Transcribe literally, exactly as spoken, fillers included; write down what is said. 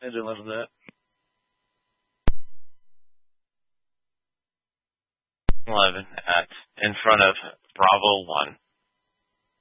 I did love that. eleven at in front of Bravo one.